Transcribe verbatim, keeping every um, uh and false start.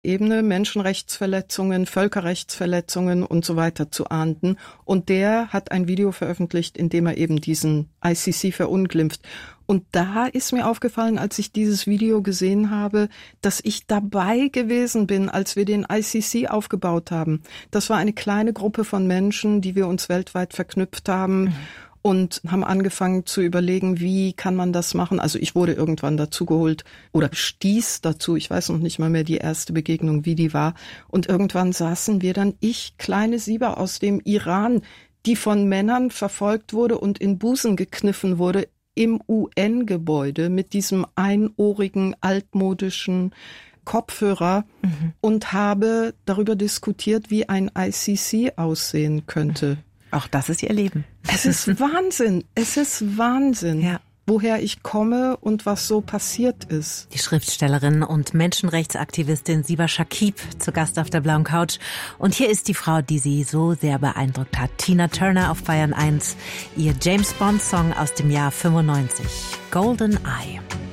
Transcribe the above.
Ebene Menschenrechtsverletzungen, Völkerrechtsverletzungen und so weiter zu ahnden. Und der hat ein Video veröffentlicht, in dem er eben diesen I C C verunglimpft. Und da ist mir aufgefallen, als ich dieses Video gesehen habe, dass ich dabei gewesen bin, als wir den I C C aufgebaut haben. Das war eine kleine Gruppe von Menschen, die wir uns weltweit verknüpft haben. Mhm. Und haben angefangen zu überlegen, wie kann man das machen. Also ich wurde irgendwann dazugeholt oder stieß dazu. Ich weiß noch nicht mal mehr die erste Begegnung, wie die war. Und irgendwann saßen wir dann, ich, kleine Sieber aus dem Iran, die von Männern verfolgt wurde und in Busen gekniffen wurde, im U N-Gebäude mit diesem einohrigen, altmodischen Kopfhörer mhm. und habe darüber diskutiert, wie ein I C C aussehen könnte. Auch das ist ihr Leben. Es ist Wahnsinn. Es ist Wahnsinn, ja. Woher ich komme und was so passiert ist. Die Schriftstellerin und Menschenrechtsaktivistin Siba Shakib zu Gast auf der blauen Couch. Und hier ist die Frau, die sie so sehr beeindruckt hat. Tina Turner auf Bayern eins. Ihr James Bond Song aus dem Jahr fünfundneunzig. Golden Eye.